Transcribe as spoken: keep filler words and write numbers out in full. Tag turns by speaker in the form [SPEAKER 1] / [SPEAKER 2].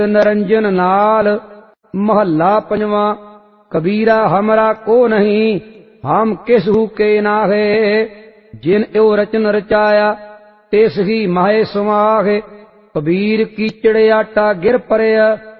[SPEAKER 1] निरंजन नाल। महला पंजवा। कबीरा हमरा को नहीं, हम किसहू के नाहे। जिन यो रचन रचाया, तिस ही माहे समाहे। कबीर कीचड़ आटा गिर परया,